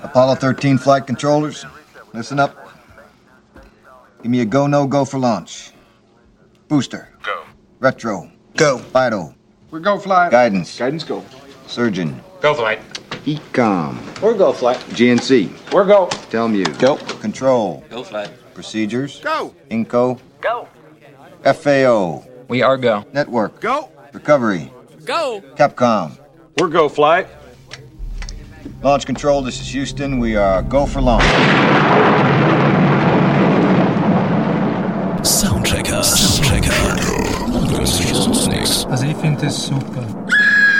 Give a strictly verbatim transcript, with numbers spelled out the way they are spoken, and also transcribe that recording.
Apollo thirteen flight controllers, listen up. Give me a go, no go for launch. Booster. Go. Retro. Go. Vital. We're go flight. Guidance. Guidance go. Surgeon. Go flight. Ecom. We're go flight. G N C. We're go. Telmute. Go. Control. Go flight. Procedures. Go. Inco. Go. F A O. We are go. Network. Go. Recovery. Go. Capcom. We're go flight. Launch control, this is Houston. We are go for launch. Soundchecker. Soundchecker. Also ich finde das super.